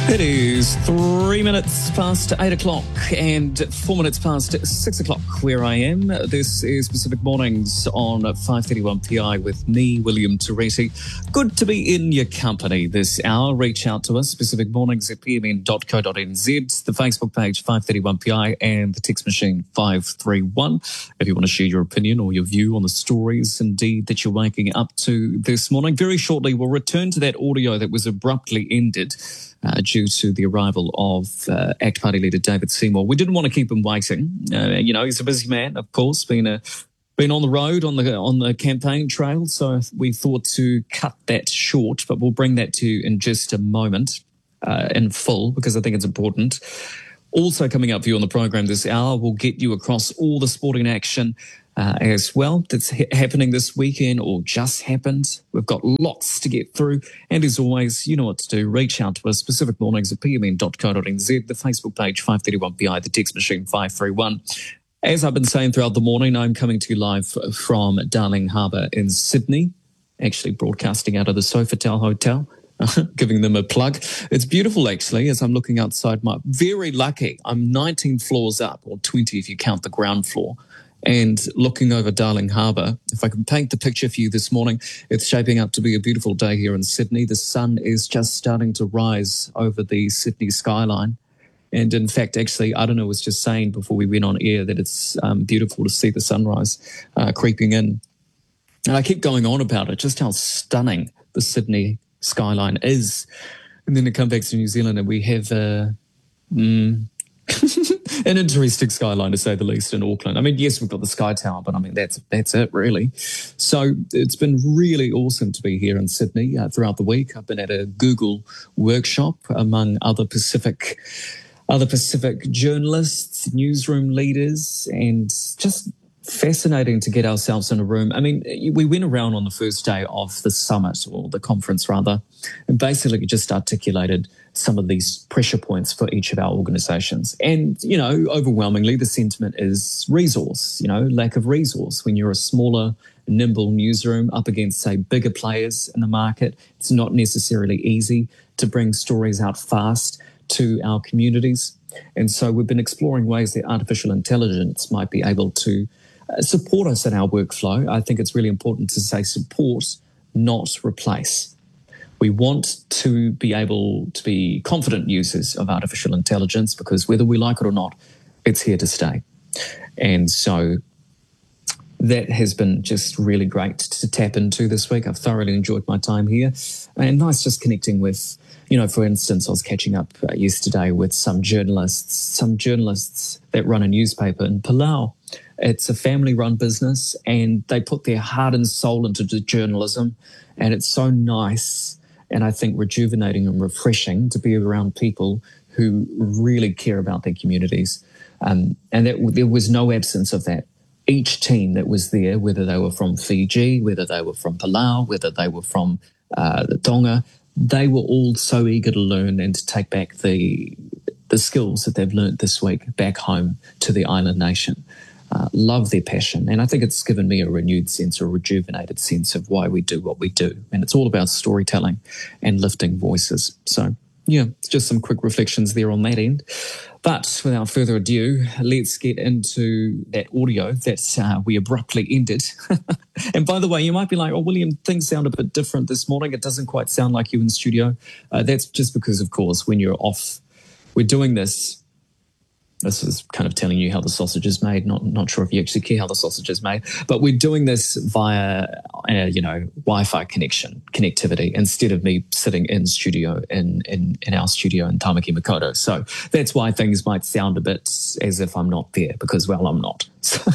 It is 3 minutes past 8 o'clock and 4 minutes past 6 o'clock where I am. This is Pacific Mornings on 531 PI with me, William Tureti. Good to be in your company this hour. Reach out to us, Pacific Mornings at pmn.co.nz, the Facebook page 531 PI and the text machine 531. If you want to share your opinion or your view on the stories indeed that you're waking up to this morning. Very shortly, we'll return to that audio that was abruptly ended due to the arrival of ACT Party leader David Seymour. We didn't want to keep him waiting. He's a busy man, of course, been on the road on the campaign trail, so we thought to cut that short, but we'll bring that to you in just a moment in full because I think it's important. Also coming up for you on the program this hour, we'll get you across all the sporting action as well that's happening this weekend or just happened. We've got lots to get through. And as always, you know what to do. Reach out to us, Pacific Mornings at pmn.co.nz, the Facebook page 531PI, the text machine 531. As I've been saying throughout the morning, I'm coming to you live from Darling Harbour in Sydney, actually broadcasting out of the Sofitel Hotel. Giving them a plug. It's beautiful, actually, as I'm looking outside. Very lucky. I'm 19 floors up, or 20 if you count the ground floor, and looking over Darling Harbour. If I can paint the picture for you this morning, it's shaping up to be a beautiful day here in Sydney. The sun is just starting to rise over the Sydney skyline. And in fact, actually, I was just saying before we went on air that it's beautiful to see the sunrise creeping in. And I keep going on about it, just how stunning the Sydney skyline is. And then to come back to New Zealand and we have an interesting skyline, to say the least, in Auckland. Yes, we've got the Sky Tower, but that's it really. So it's been really awesome to be here in Sydney throughout the week. I've been at a Google workshop among other Pacific journalists, newsroom leaders, and just fascinating to get ourselves in a room. We went around on the first day of the summit, or the conference rather, and basically just articulated some of these pressure points for each of our organisations. And, overwhelmingly the sentiment is resource, lack of resource. When you're a smaller, nimble newsroom up against, say, bigger players in the market, it's not necessarily easy to bring stories out fast to our communities. And so we've been exploring ways that artificial intelligence might be able to support us in our workflow. I think it's really important to say support, not replace. We want to be able to be confident users of artificial intelligence because whether we like it or not, it's here to stay. And so that has been just really great to tap into this week. I've thoroughly enjoyed my time here and nice just connecting with, for instance, I was catching up yesterday with some journalists that run a newspaper in Palau. It's a family-run business and they put their heart and soul into the journalism, and it's so nice and I think rejuvenating and refreshing to be around people who really care about their communities. And that there was no absence of that. Each team that was there, whether they were from Fiji, whether they were from Palau, whether they were from the Tonga, they were all so eager to learn and to take back the skills that they've learned this week back home to the island nation. Love their passion. And I think it's given me a renewed sense, a rejuvenated sense of why we do what we do. And it's all about storytelling and lifting voices. So, just some quick reflections there on that end. But without further ado, let's get into that audio that we abruptly ended. And by the way, you might be like, William, things sound a bit different this morning. It doesn't quite sound like you in studio. That's just because, of course, when you're off, we're doing this. This is kind of telling you how the sausage is made. Not sure if you actually care how the sausage is made, but we're doing this via, Wi-Fi connectivity instead of me sitting in studio in our studio in Tamaki Makaurau. So that's why things might sound a bit as if I'm not there because, I'm not.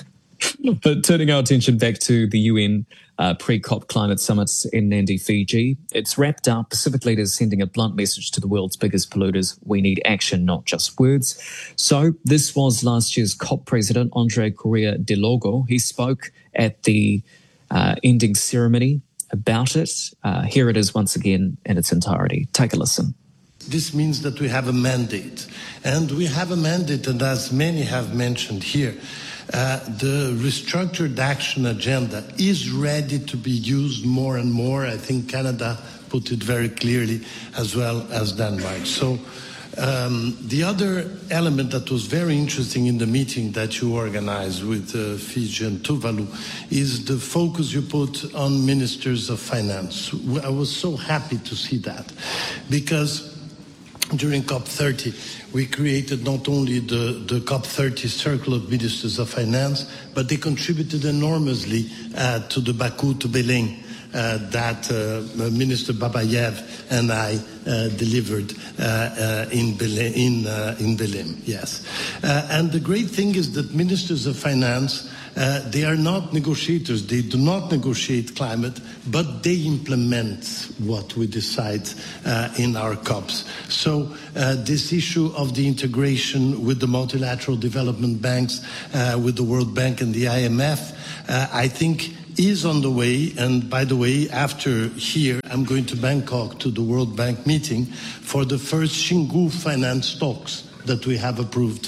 But turning our attention back to the UN pre-COP climate summits in Nadi, Fiji, it's wrapped up. Pacific leaders sending a blunt message to the world's biggest polluters. We need action, not just words. So this was last year's COP president, Andre Correa de Logo. He spoke at the ending ceremony about it. Here it is once again in its entirety. Take a listen. This means that we have a mandate. And we have a mandate, and as many have mentioned here, the restructured action agenda is ready to be used more and more. I think Canada put it very clearly, as well as Denmark. So the other element that was very interesting in the meeting that you organized with Fiji and Tuvalu is the focus you put on ministers of finance. I was so happy to see that, because during COP30 we created not only the COP30 Circle of Ministers of Finance, but they contributed enormously to the Baku to Belém that Minister Babayev and I delivered in Belém. Yes, and the great thing is that ministers of finance, they are not negotiators. They do not negotiate climate, but they implement what we decide in our COPs. So this issue of the integration with the multilateral development banks, with the World Bank and the IMF, I think is on the way. And by the way, after here, I'm going to Bangkok to the World Bank meeting for the first Xingu finance talks that we have approved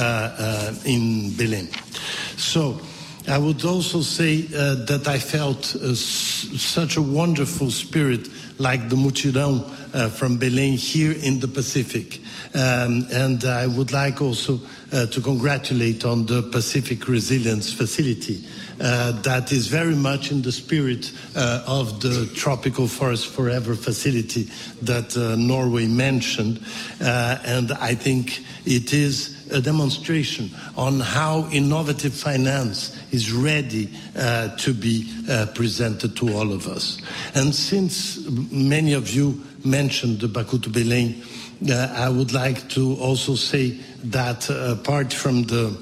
in Belém. So I would also say that I felt such a wonderful spirit like the Mutirão from Belém here in the Pacific. And I would like also to congratulate on the Pacific Resilience Facility that is very much in the spirit of the Tropical Forest Forever facility that Norway mentioned. And I think it is a demonstration on how innovative finance is ready to be presented to all of us. And since many of you mentioned the Baku to Belém, I would like to also say that apart from the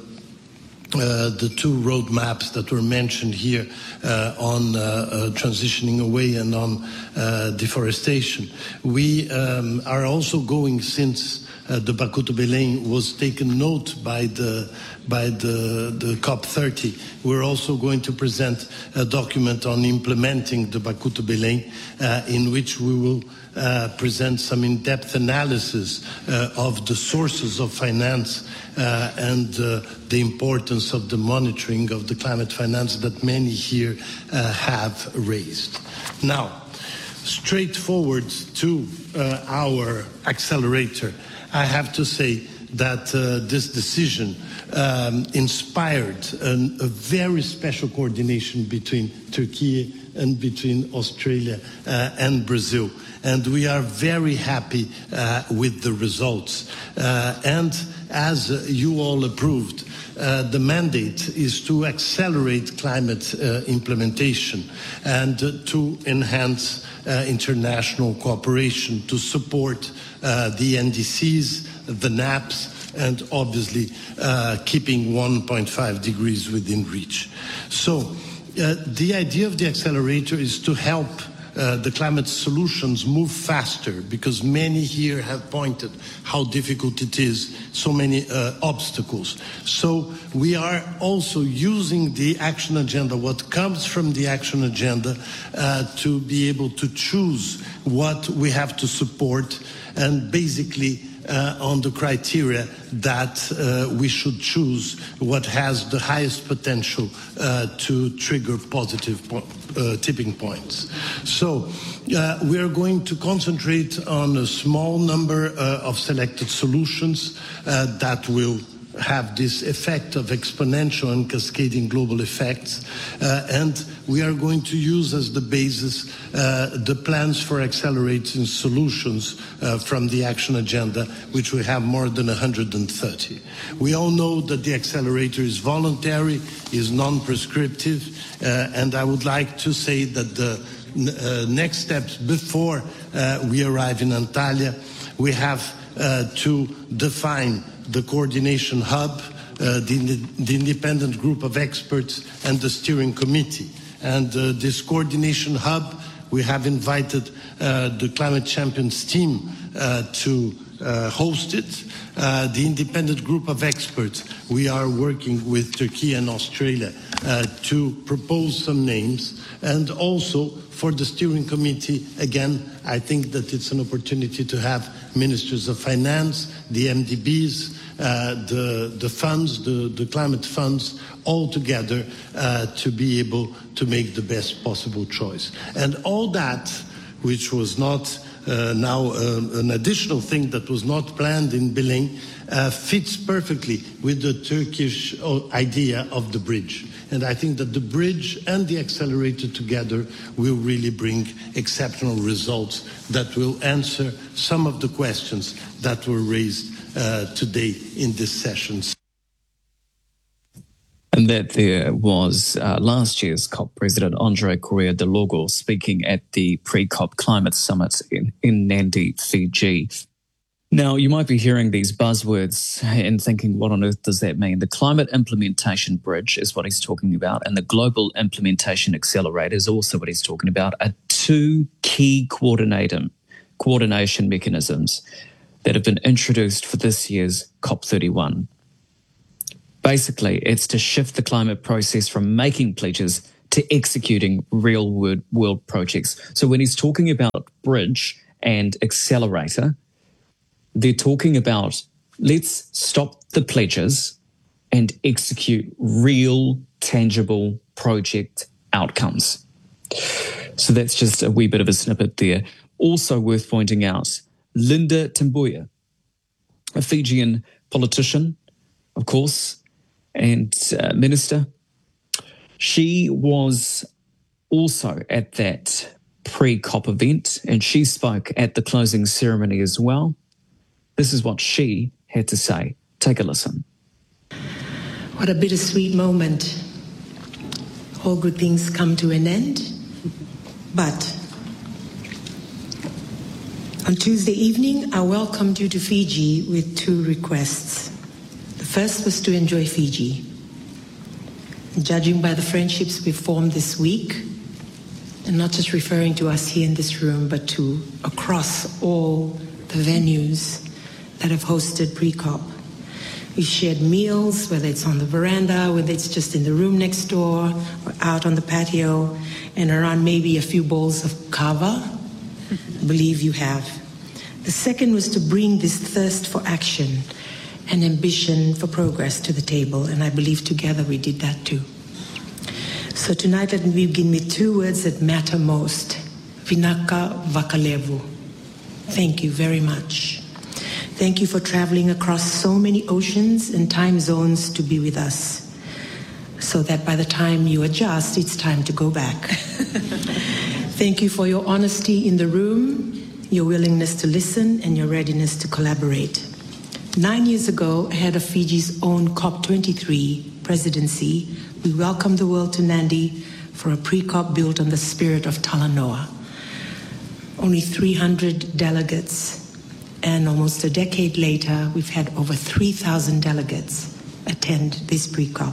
two roadmaps that were mentioned here on transitioning away and on deforestation, we are also going, since the Baku to Belém was taken note by the COP30, we're also going to present a document on implementing the Baku to Belém, in which we will present some in-depth analysis of the sources of finance and the importance of the monitoring of the climate finance that many here have raised. Now, straightforward to our accelerator, I have to say that this decision inspired a very special coordination between Turkey and between Australia and Brazil. And we are very happy with the results. And as you all approved, the mandate is to accelerate climate implementation and to enhance international cooperation to support the NDCs, the NAPs, and obviously keeping 1.5 degrees within reach. So the idea of the accelerator is to help the climate solutions move faster, because many here have pointed how difficult it is, so many obstacles. So we are also using the action agenda, what comes from the action agenda, to be able to choose what we have to support, and basically on the criteria that we should choose what has the highest potential to trigger positive tipping points. So we are going to concentrate on a small number of selected solutions that will have this effect of exponential and cascading global effects, and we are going to use as the basis the plans for accelerating solutions from the action agenda, which we have more than 130. We all know that the accelerator is voluntary, is non-prescriptive, and I would like to say that the next steps before we arrive in Antalya, we have to define the coordination hub, the independent group of experts, and the steering committee. And this coordination hub, we have invited the Climate Champions team to host it. The independent group of experts, we are working with Turkey and Australia to propose some names, and also for the steering committee, again, I think that it's an opportunity to have ministers of finance, the MDBs, the funds, the climate funds, all together to be able to make the best possible choice. And all that which was not now an additional thing that was not planned in Belém, fits perfectly with the Turkish idea of the bridge. And I think that the bridge and the accelerator together will really bring exceptional results that will answer some of the questions that were raised today in this session. And that there was last year's COP President Andre Correa de Logo speaking at the pre-COP climate summit in Nandi, Fiji. Now, you might be hearing these buzzwords and thinking, what on earth does that mean? The Climate Implementation Bridge is what he's talking about, and the Global Implementation Accelerator is also what he's talking about, are two key coordination mechanisms that have been introduced for this year's COP31. Basically, it's to shift the climate process from making pledges to executing real-world projects. So when he's talking about bridge and accelerator, they're talking about let's stop the pledges and execute real, tangible project outcomes. So that's just a wee bit of a snippet there. Also worth pointing out, Linda Timbuya, a Fijian politician, of course, and minister. She was also at that pre-COP event, and she spoke at the closing ceremony as well. This is what she had to say. Take a listen. What a bittersweet moment. All good things come to an end. But on Tuesday evening, I welcomed you to Fiji with two requests. The first was to enjoy Fiji. Judging by the friendships we formed this week, and not just referring to us here in this room, but to across all the venues that have hosted pre-COP. We shared meals, whether it's on the veranda, whether it's just in the room next door, or out on the patio, and around maybe a few bowls of kava. I believe you have. The second was to bring this thirst for action and ambition for progress to the table, and I believe together we did that too. So tonight let me begin with two words that matter most. Vinaka Vakalevu. Thank you very much. Thank you for traveling across so many oceans and time zones to be with us, so that by the time you adjust, it's time to go back. Thank you for your honesty in the room, your willingness to listen, and your readiness to collaborate. 9 years ago, ahead of Fiji's own COP23 presidency, we welcomed the world to Nandi for a pre-COP built on the spirit of Talanoa. Only 300 delegates, and almost a decade later, we've had over 3,000 delegates attend this pre-COP.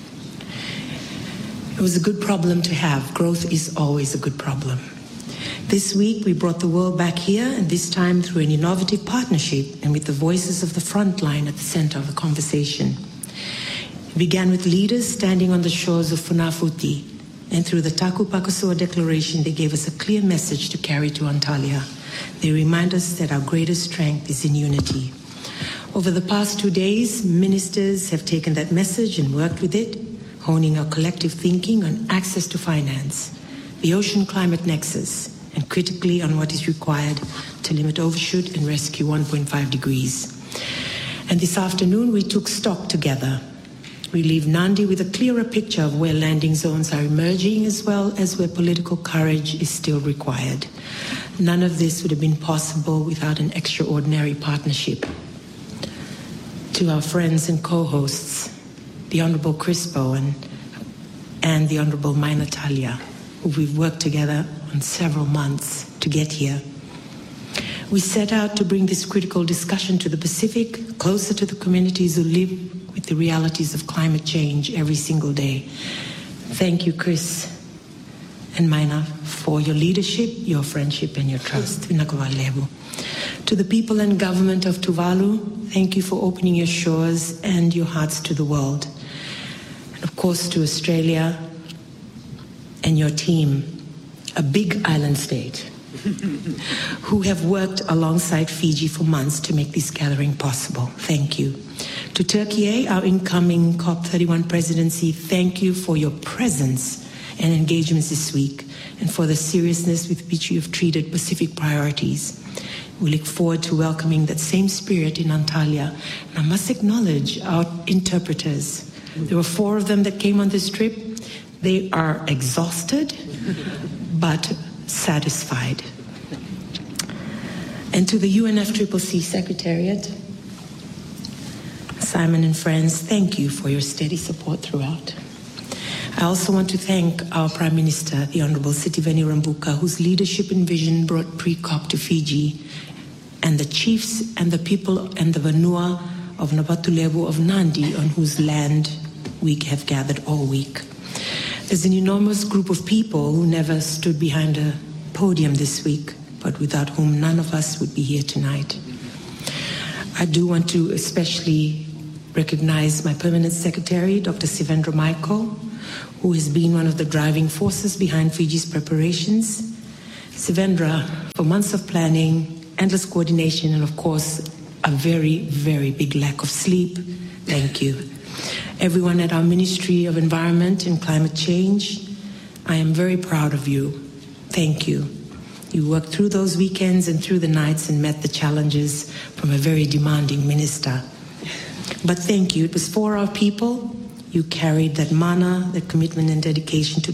It was a good problem to have. Growth is always a good problem. This week, we brought the world back here, and this time through an innovative partnership and with the voices of the front line at the center of the conversation. It began with leaders standing on the shores of Funafuti, and through the Taku Pakosoa Declaration, they gave us a clear message to carry to Antalya. They remind us that our greatest strength is in unity. Over the past 2 days, ministers have taken that message and worked with it, honing our collective thinking on access to finance, the ocean climate nexus, and critically on what is required to limit overshoot and rescue 1.5 degrees. And this afternoon, we took stock together. We leave Nandi with a clearer picture of where landing zones are emerging, as well as where political courage is still required. None of this would have been possible without an extraordinary partnership. To our friends and co-hosts, the Honorable Chris Bowen and the Honorable Mai Natalia, who we've worked together on several months to get here. We set out to bring this critical discussion to the Pacific, closer to the communities who live with the realities of climate change every single day. Thank you, Chris and Maina, for your leadership, your friendship, and your trust. To the people and government of Tuvalu, thank you for opening your shores and your hearts to the world. And of course, to Australia and your team, a big island state, who have worked alongside Fiji for months to make this gathering possible. Thank you. To Turkey, our incoming COP31 presidency, thank you for your presence and engagements this week, and for the seriousness with which you have treated Pacific priorities. We look forward to welcoming that same spirit in Antalya. And I must acknowledge our interpreters. There were 4 of them that came on this trip. They are exhausted, but satisfied. And to the UNFCCC Secretariat, Simon and friends, thank you for your steady support throughout. I also want to thank our Prime Minister, the Honorable Sitiveni Rabuka, whose leadership and vision brought pre-COP to Fiji, and the chiefs and the people and the Vanua of Nabatulevu of Nandi, on whose land we have gathered all week. There's an enormous group of people who never stood behind a podium this week, but without whom none of us would be here tonight. I do want to especially recognize my permanent secretary, Dr. Sivendra Michael, who has been one of the driving forces behind Fiji's preparations. Sivendra, for months of planning, endless coordination, and of course, a very, very big lack of sleep, thank you. Everyone at our Ministry of Environment and Climate Change, I am very proud of you. Thank you. You worked through those weekends and through the nights and met the challenges from a very demanding minister. But thank you. It was for our people. You carried that mana, that commitment and dedication to